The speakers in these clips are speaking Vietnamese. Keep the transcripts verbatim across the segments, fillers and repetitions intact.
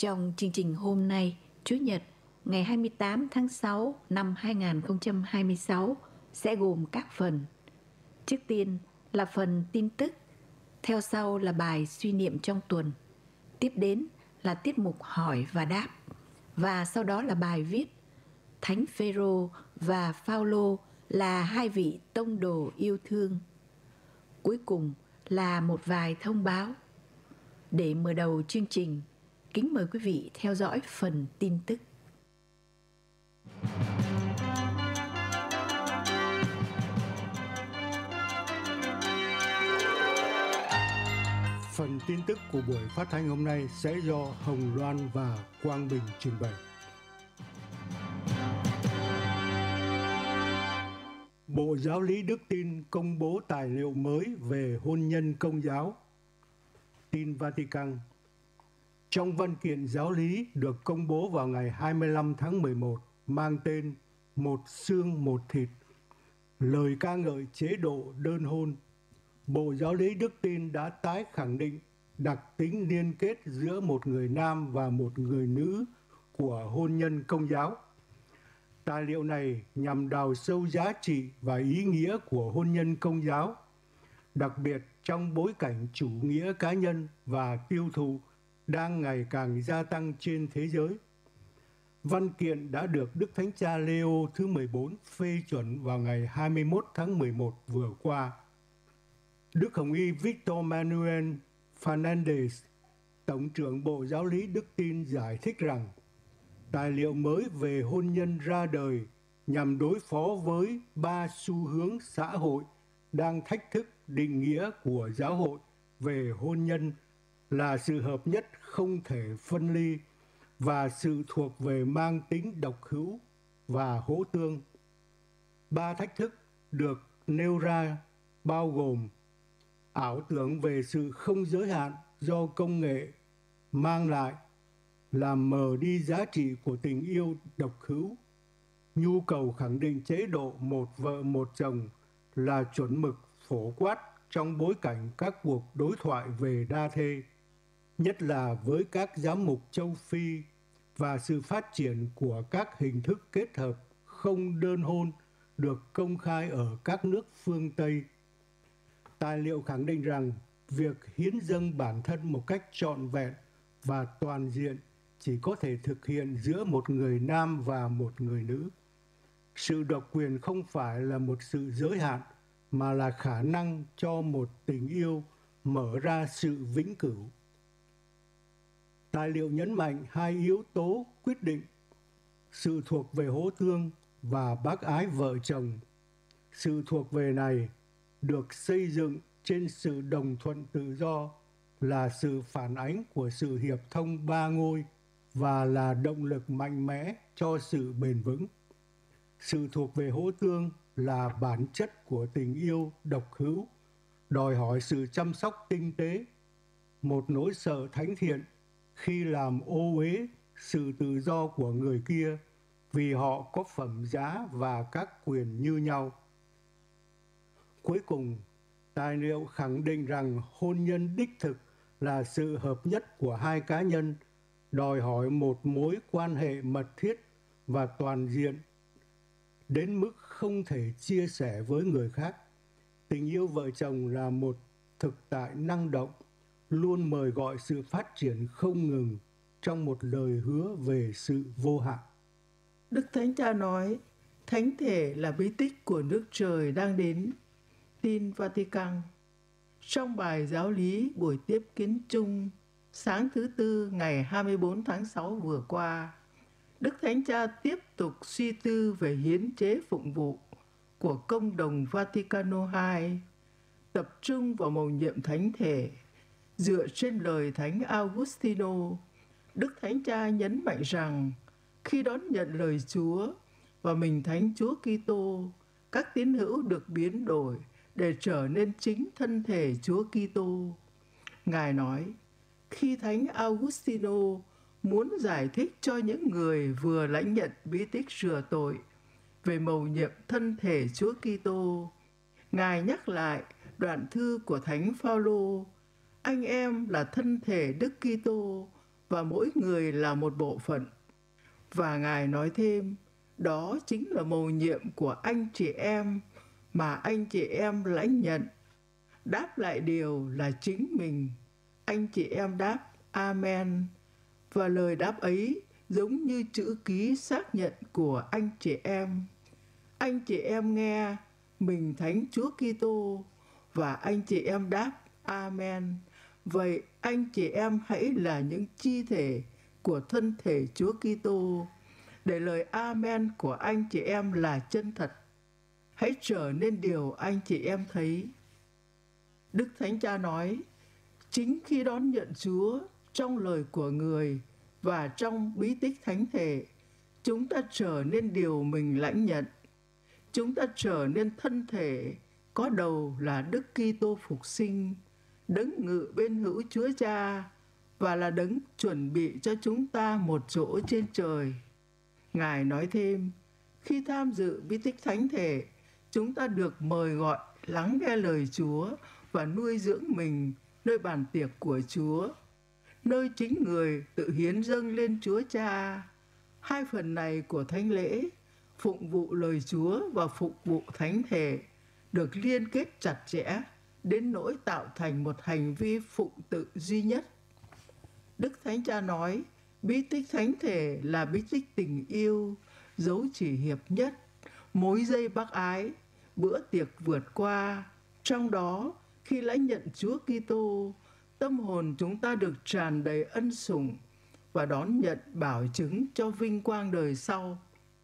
Trong chương trình hôm nay, Chủ nhật, ngày hai mươi tám tháng sáu năm hai nghìn không trăm hai mươi sáu sẽ gồm các phần. Trước tiên là phần tin tức, theo sau là bài suy niệm trong tuần, tiếp đến là tiết mục hỏi và đáp, và sau đó là bài viết Thánh Phêrô và Phaolô là hai vị tông đồ yêu thương. Cuối cùng là một vài thông báo. Để mở đầu chương trình, kính mời quý vị theo dõi phần tin tức. Phần tin tức của buổi phát thanh hôm nay sẽ do Hồng Loan và Quang Bình trình bày. Bộ Giáo lý Đức Tin công bố tài liệu mới về hôn nhân Công giáo. Tin Vatican. Trong văn kiện giáo lý được công bố vào ngày hai mươi lăm tháng mười một mang tên Một xương một thịt, lời ca ngợi chế độ đơn hôn, Bộ Giáo lý Đức Tin đã tái khẳng định đặc tính liên kết giữa một người nam và một người nữ của hôn nhân Công giáo. Tài liệu này nhằm đào sâu giá trị và ý nghĩa của hôn nhân Công giáo, đặc biệt trong bối cảnh chủ nghĩa cá nhân và tiêu thụ đang ngày càng gia tăng trên thế giới. Văn kiện đã được Đức Thánh Cha Leo thứ mười bốn phê chuẩn vào ngày hai mươi mốt tháng mười một vừa qua. Đức Hồng Y Victor Manuel Fernandez, Tổng trưởng Bộ Giáo lý Đức Tin giải thích rằng tài liệu mới về hôn nhân ra đời nhằm đối phó với ba xu hướng xã hội đang thách thức định nghĩa của giáo hội về hôn nhân là sự hợp nhất không thể phân ly và sự thuộc về mang tính độc hữu và hỗ tương. Ba thách thức được nêu ra bao gồm ảo tưởng về sự không giới hạn do công nghệ mang lại, làm mờ đi giá trị của tình yêu độc hữu, nhu cầu khẳng định chế độ một vợ một chồng là chuẩn mực phổ quát trong bối cảnh các cuộc đối thoại về đa thê, nhất là với các giám mục châu Phi, và sự phát triển của các hình thức kết hợp không đơn hôn được công khai ở các nước phương Tây. Tài liệu khẳng định rằng việc hiến dâng bản thân một cách trọn vẹn và toàn diện chỉ có thể thực hiện giữa một người nam và một người nữ. Sự độc quyền không phải là một sự giới hạn, mà là khả năng cho một tình yêu mở ra sự vĩnh cửu. Tài liệu nhấn mạnh hai yếu tố quyết định: sự thuộc về hỗ tương và bác ái vợ chồng. Sự thuộc về này được xây dựng trên sự đồng thuận tự do, là sự phản ánh của sự hiệp thông ba ngôi và là động lực mạnh mẽ cho sự bền vững. Sự thuộc về hỗ tương là bản chất của tình yêu độc hữu, đòi hỏi sự chăm sóc tinh tế, một nỗi sợ thánh thiện khi làm ô uế sự tự do của người kia vì họ có phẩm giá và các quyền như nhau. Cuối cùng, tài liệu khẳng định rằng hôn nhân đích thực là sự hợp nhất của hai cá nhân, đòi hỏi một mối quan hệ mật thiết và toàn diện đến mức không thể chia sẻ với người khác. Tình yêu vợ chồng là một thực tại năng động, luôn mời gọi sự phát triển không ngừng trong một lời hứa về sự vô hạn. Đức Thánh Cha nói, thánh thể là bí tích của nước trời đang đến. Tin Vatican. Trong bài giáo lý buổi tiếp kiến chung sáng thứ Tư ngày hai mươi bốn tháng sáu vừa qua, Đức Thánh Cha tiếp tục suy tư về hiến chế phụng vụ của Công đồng Vaticano hai, tập trung vào mầu nhiệm thánh thể. Dựa trên lời Thánh Augustino, Đức Thánh Cha nhấn mạnh rằng khi đón nhận lời Chúa và mình Thánh Chúa Kitô, các tín hữu được biến đổi để trở nên chính thân thể Chúa Kitô. Ngài nói, khi Thánh Augustino muốn giải thích cho những người vừa lãnh nhận bí tích rửa tội về mầu nhiệm thân thể Chúa Kitô, Ngài nhắc lại đoạn thư của Thánh Phaolô, anh em là thân thể Đức Kitô và mỗi người là một bộ phận. Và Ngài nói thêm, đó chính là mầu nhiệm của anh chị em mà anh chị em lãnh nhận. Đáp lại điều là chính mình. Anh chị em đáp Amen. Và lời đáp ấy giống như chữ ký xác nhận của anh chị em. Anh chị em nghe mình thánh Chúa Kitô và anh chị em đáp Amen. Vậy anh chị em hãy là những chi thể của thân thể Chúa Kitô, để lời Amen của anh chị em là chân thật. Hãy trở nên điều anh chị em thấy. Đức Thánh Cha nói, chính khi đón nhận Chúa trong lời của người và trong bí tích thánh thể, chúng ta trở nên điều mình lãnh nhận. Chúng ta trở nên thân thể có đầu là Đức Kitô phục sinh, đấng ngự bên hữu Chúa Cha và là đấng chuẩn bị cho chúng ta một chỗ trên trời. Ngài nói thêm, khi tham dự bí tích thánh thể, chúng ta được mời gọi lắng nghe lời Chúa và nuôi dưỡng mình nơi bàn tiệc của Chúa, nơi chính người tự hiến dâng lên Chúa Cha. Hai phần này của thánh lễ, phụng vụ lời Chúa và phục vụ thánh thể, được liên kết chặt chẽ đến nỗi tạo thành một hành vi phụng tự duy nhất. Đức Thánh Cha nói, bí tích thánh thể là bí tích tình yêu, dấu chỉ hiệp nhất, mối dây bác ái, bữa tiệc vượt qua. Trong đó, khi lãnh nhận Chúa Kitô, tâm hồn chúng ta được tràn đầy ân sủng và đón nhận bảo chứng cho vinh quang đời sau.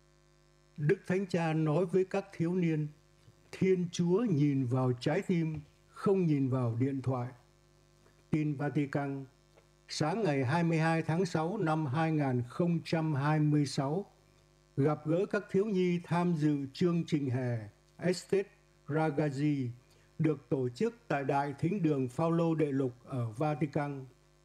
Đức Thánh Cha nói với các thiếu niên, Thiên Chúa nhìn vào trái tim, không nhìn vào điện thoại. Tin Vatican, sáng ngày hai mươi hai tháng sáu năm hai nghìn không trăm hai mươi sáu, gặp gỡ các thiếu nhi tham dự chương trình hè Estate Ragazzi được tổ chức tại Đại Thính đường Phaolô Đệ Lục ở Vatican.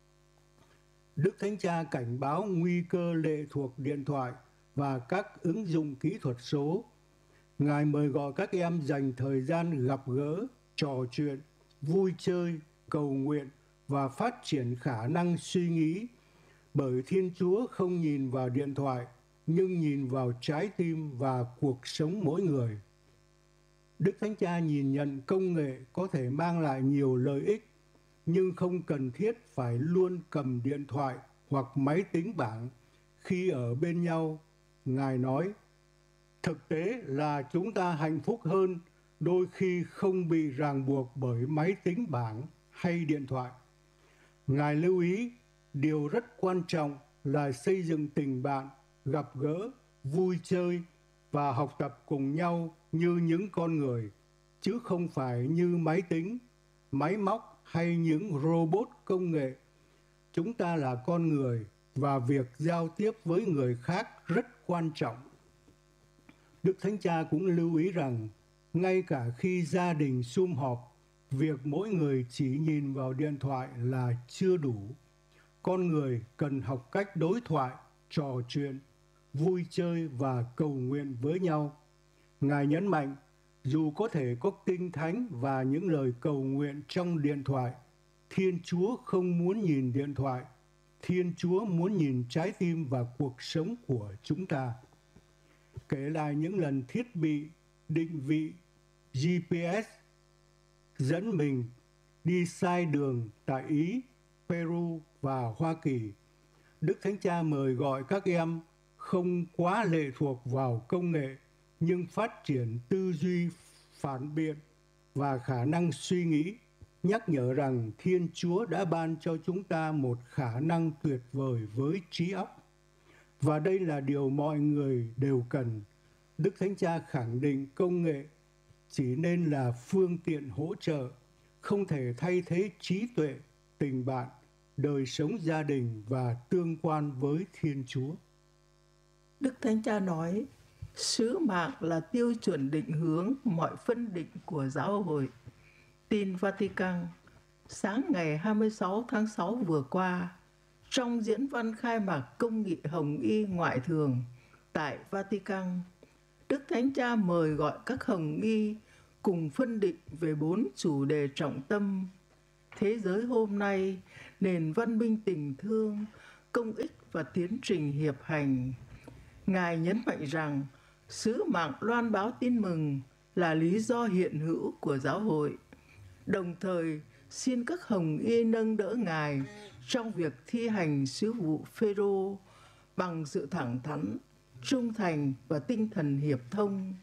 Đức Thánh Cha cảnh báo nguy cơ lệ thuộc điện thoại và các ứng dụng kỹ thuật số. Ngài mời gọi các em dành thời gian gặp gỡ, trò chuyện, vui chơi, cầu nguyện và phát triển khả năng suy nghĩ, bởi Thiên Chúa không nhìn vào điện thoại, nhưng nhìn vào trái tim và cuộc sống mỗi người. Đức Thánh Cha nhìn nhận công nghệ có thể mang lại nhiều lợi ích, nhưng không cần thiết phải luôn cầm điện thoại hoặc máy tính bảng khi ở bên nhau. Ngài nói, thực tế là chúng ta hạnh phúc hơn đôi khi không bị ràng buộc bởi máy tính bảng hay điện thoại. Ngài lưu ý, điều rất quan trọng là xây dựng tình bạn, gặp gỡ, vui chơi và học tập cùng nhau như những con người, chứ không phải như máy tính, máy móc hay những robot công nghệ. Chúng ta là con người và việc giao tiếp với người khác rất quan trọng. Đức Thánh Cha cũng lưu ý rằng, ngay cả khi gia đình sum họp, việc mỗi người chỉ nhìn vào điện thoại là chưa đủ. Con người cần học cách đối thoại, trò chuyện, vui chơi và cầu nguyện với nhau. Ngài nhấn mạnh, dù có thể có kinh thánh và những lời cầu nguyện trong điện thoại, Thiên Chúa không muốn nhìn điện thoại. Thiên Chúa muốn nhìn trái tim và cuộc sống của chúng ta. Kể lại những lần thiết bị định vị G P S dẫn mình đi sai đường tại Ý, Peru và Hoa Kỳ, Đức Thánh Cha mời gọi các em không quá lệ thuộc vào công nghệ, nhưng phát triển tư duy phản biện và khả năng suy nghĩ, nhắc nhở rằng Thiên Chúa đã ban cho chúng ta một khả năng tuyệt vời với trí óc. Và đây là điều mọi người đều cần. Đức Thánh Cha khẳng định công nghệ chỉ nên là phương tiện hỗ trợ, không thể thay thế trí tuệ, tình bạn, đời sống gia đình và tương quan với Thiên Chúa. Đức Thánh Cha nói, sứ mạng là tiêu chuẩn định hướng mọi phân định của giáo hội. Tin Vatican, sáng ngày hai mươi sáu tháng sáu vừa qua, trong diễn văn khai mạc công nghị Hồng Y ngoại thường tại Vatican, Đức Thánh Cha mời gọi các Hồng Y cùng phân định về bốn chủ đề trọng tâm: thế giới hôm nay, nền văn minh tình thương công ích và tiến trình hiệp hành. Ngài nhấn mạnh rằng sứ mạng loan báo tin mừng là lý do hiện hữu của giáo hội, đồng thời xin các hồng y nâng đỡ Ngài trong việc thi hành sứ vụ Phêrô bằng sự thẳng thắn, trung thành và tinh thần hiệp thông.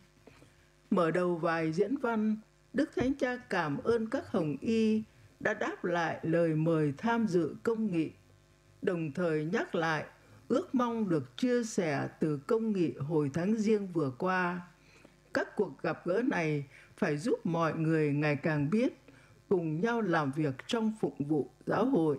Mở đầu vài diễn văn, Đức Thánh Cha cảm ơn các hồng y đã đáp lại lời mời tham dự công nghị, đồng thời nhắc lại ước mong được chia sẻ từ công nghị hồi tháng Giêng vừa qua. Các cuộc gặp gỡ này phải giúp mọi người ngày càng biết cùng nhau làm việc trong phụng vụ giáo hội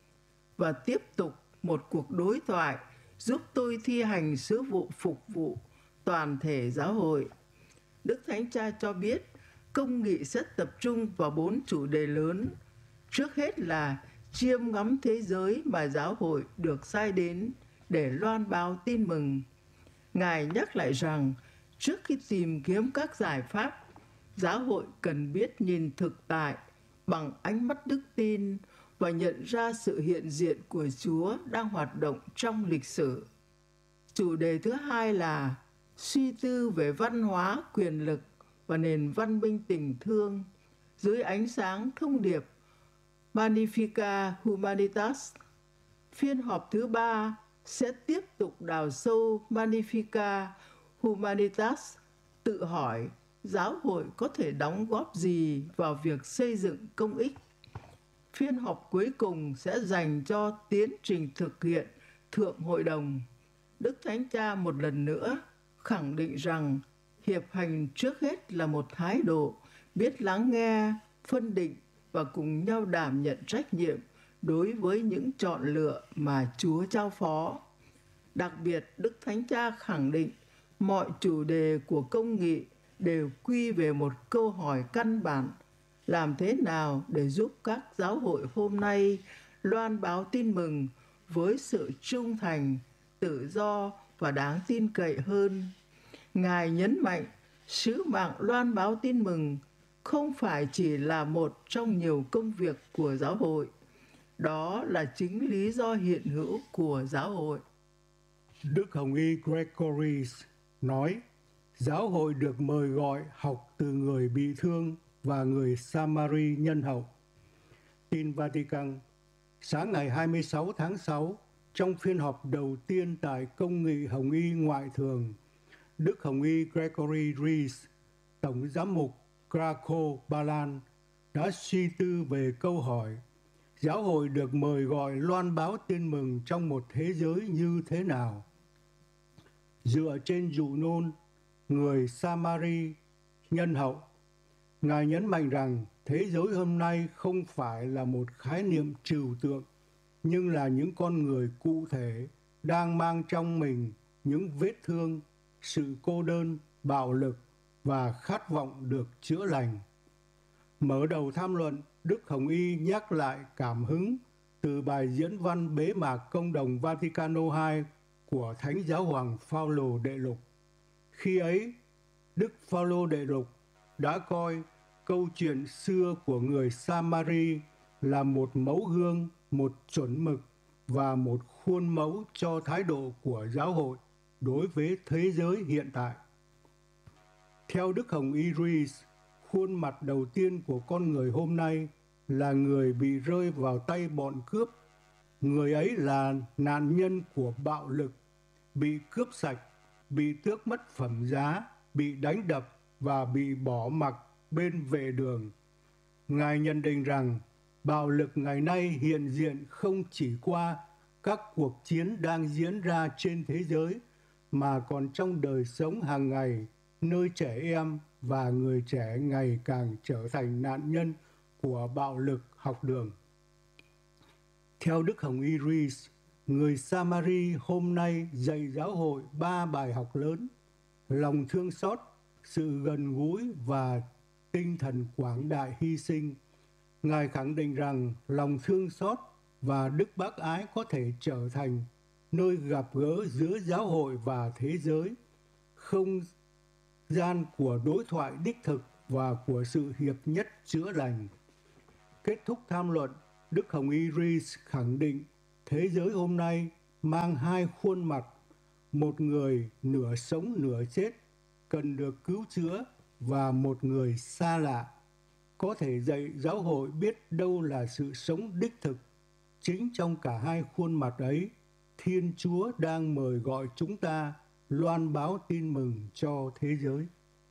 và tiếp tục một cuộc đối thoại giúp tôi thi hành sứ vụ phục vụ toàn thể giáo hội. Đức Thánh Cha cho biết công nghị sẽ tập trung vào bốn chủ đề lớn. Trước hết là chiêm ngắm thế giới mà giáo hội được sai đến để loan báo tin mừng. Ngài nhắc lại rằng trước khi tìm kiếm các giải pháp, giáo hội cần biết nhìn thực tại bằng ánh mắt đức tin và nhận ra sự hiện diện của Chúa đang hoạt động trong lịch sử. Chủ đề thứ hai là suy tư về văn hóa, quyền lực và nền văn minh tình thương dưới ánh sáng thông điệp Magnificat Humanitas. Phiên họp thứ ba sẽ tiếp tục đào sâu Magnificat Humanitas, tự hỏi giáo hội có thể đóng góp gì vào việc xây dựng công ích. Phiên họp cuối cùng sẽ dành cho tiến trình thực hiện Thượng Hội đồng. Đức Thánh Cha một lần nữa khẳng định rằng hiệp hành trước hết là một thái độ biết lắng nghe, phân định và cùng nhau đảm nhận trách nhiệm đối với những chọn lựa mà Chúa giao phó. Đặc biệt, Đức Thánh Cha khẳng định mọi chủ đề của công nghị đều quy về một câu hỏi căn bản: làm thế nào để giúp các giáo hội hôm nay loan báo tin mừng với sự trung thành, tự do và đáng tin cậy hơn. Ngài nhấn mạnh sứ mạng loan báo tin mừng không phải chỉ là một trong nhiều công việc của giáo hội. Đó là chính lý do hiện hữu của giáo hội. Đức Hồng Y Gregory nói, giáo hội được mời gọi học từ người bị thương và người Samari nhân hậu. Tin Vatican, sáng ngày hai mươi sáu tháng sáu, trong phiên họp đầu tiên tại Công nghị Hồng Y Ngoại thường, Đức Hồng Y Gregory Rees, Tổng giám mục Krakow, Ba Lan, đã suy tư về câu hỏi giáo hội được mời gọi loan báo tin mừng trong một thế giới như thế nào. Dựa trên dụ ngôn người Samari nhân hậu, Ngài nhấn mạnh rằng thế giới hôm nay không phải là một khái niệm trừu tượng, nhưng là những con người cụ thể đang mang trong mình những vết thương, sự cô đơn, bạo lực và khát vọng được chữa lành. Mở đầu tham luận, Đức Hồng Y nhắc lại cảm hứng từ bài diễn văn bế mạc Công đồng Vaticano hai của Thánh Giáo Hoàng Phaolô Đệ Lục. Khi ấy, Đức Phaolô Đệ Lục đã coi câu chuyện xưa của người Samari là một mẫu gương, một chuẩn mực và một khuôn mẫu cho thái độ của giáo hội đối với thế giới hiện tại. Theo Đức Hồng Y Rees, khuôn mặt đầu tiên của con người hôm nay là người bị rơi vào tay bọn cướp. Người ấy là nạn nhân của bạo lực, bị cướp sạch, bị tước mất phẩm giá, bị đánh đập và bị bỏ mặc bên vệ đường. Ngài nhận định rằng bạo lực ngày nay hiện diện không chỉ qua các cuộc chiến đang diễn ra trên thế giới, mà còn trong đời sống hàng ngày, nơi trẻ em và người trẻ ngày càng trở thành nạn nhân của bạo lực học đường. Theo Đức Hồng Y Rees, người Samari hôm nay dạy giáo hội ba bài học lớn: lòng thương xót, sự gần gũi và tinh thần quảng đại hy sinh. Ngài khẳng định rằng lòng thương xót và đức bác ái có thể trở thành nơi gặp gỡ giữa giáo hội và thế giới, không gian của đối thoại đích thực và của sự hiệp nhất chữa lành. Kết thúc tham luận, Đức Hồng Y Rees khẳng định thế giới hôm nay mang hai khuôn mặt, một người nửa sống nửa chết, cần được cứu chữa, và một người xa lạ, có thể dạy giáo hội biết đâu là sự sống đích thực. Chính trong cả hai khuôn mặt ấy, Thiên Chúa đang mời gọi chúng ta loan báo tin mừng cho thế giới.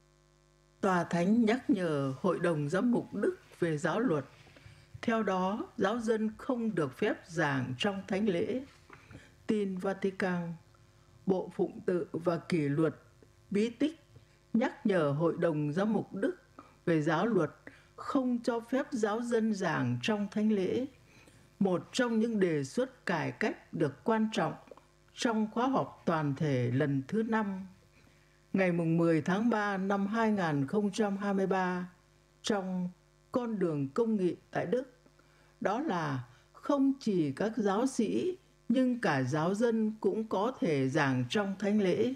Tòa Thánh nhắc nhở Hội đồng Giám mục Đức về giáo luật. Theo đó, giáo dân không được phép giảng trong thánh lễ. Tin Vatican, Bộ Phụng tự và Kỷ luật bí tích nhắc nhở Hội đồng Giám mục Đức về giáo luật không cho phép giáo dân giảng trong thánh lễ. Một trong những đề xuất cải cách được quan trọng trong khóa họp toàn thể lần thứ năm, ngày mười tháng ba năm hai nghìn không trăm hai mươi ba, trong Con đường công nghị tại Đức, đó là không chỉ các giáo sĩ nhưng cả giáo dân cũng có thể giảng trong thánh lễ.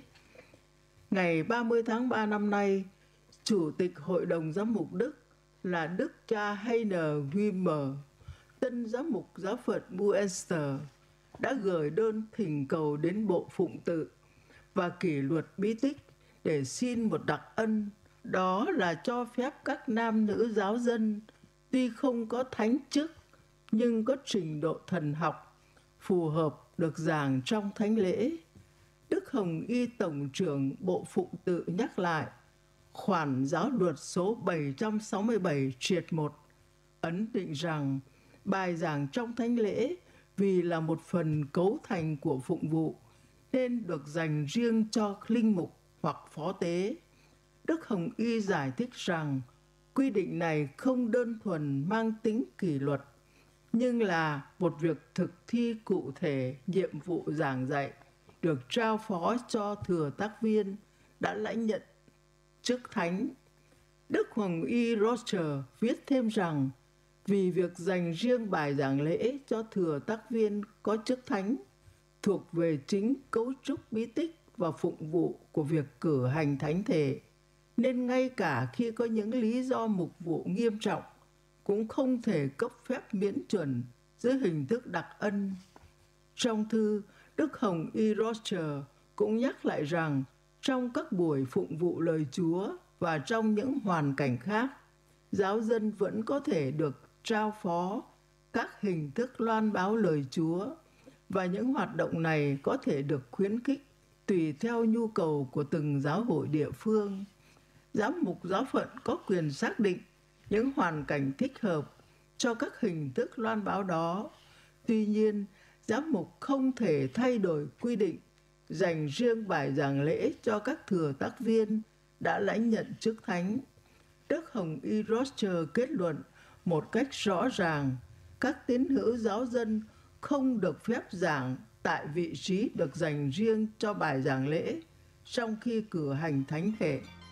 Ngày ba mươi tháng ba năm nay, Chủ tịch Hội đồng Giám mục Đức là Đức cha Heiner Wimmer, tân giám mục giáo phận Münster, đã gửi đơn thỉnh cầu đến Bộ Phụng tự và Kỷ luật bí tích để xin một đặc ân, đó là cho phép các nam nữ giáo dân tuy không có thánh chức nhưng có trình độ thần học phù hợp được giảng trong thánh lễ. Đức Hồng Y Tổng trưởng Bộ Phụng tự nhắc lại khoản giáo luật số bảy trăm sáu mươi bảy triệt một ấn định rằng bài giảng trong thánh lễ vì là một phần cấu thành của phụng vụ nên được dành riêng cho linh mục hoặc phó tế. Đức Hồng Y giải thích rằng quy định này không đơn thuần mang tính kỷ luật, nhưng là một việc thực thi cụ thể nhiệm vụ giảng dạy được trao phó cho thừa tác viên đã lãnh nhận chức thánh. Đức Hồng Y Roger viết thêm rằng vì việc dành riêng bài giảng lễ cho thừa tác viên có chức thánh thuộc về chính cấu trúc bí tích và phụng vụ của việc cử hành thánh thể, nên ngay cả khi có những lý do mục vụ nghiêm trọng cũng không thể cấp phép miễn chuẩn dưới hình thức đặc ân. Trong thư, Đức Hồng Y Roger cũng nhắc lại rằng trong các buổi phụng vụ lời Chúa và trong những hoàn cảnh khác, giáo dân vẫn có thể được trao phó các hình thức loan báo lời Chúa, và những hoạt động này có thể được khuyến khích tùy theo nhu cầu của từng giáo hội địa phương. Giám mục giáo phận có quyền xác định những hoàn cảnh thích hợp cho các hình thức loan báo đó. Tuy nhiên, giám mục không thể thay đổi quy định dành riêng bài giảng lễ cho các thừa tác viên đã lãnh nhận chức thánh. Đức Hồng Y Roger kết luận một cách rõ ràng, các tín hữu giáo dân không được phép giảng tại vị trí được dành riêng cho bài giảng lễ trong khi cử hành thánh thể.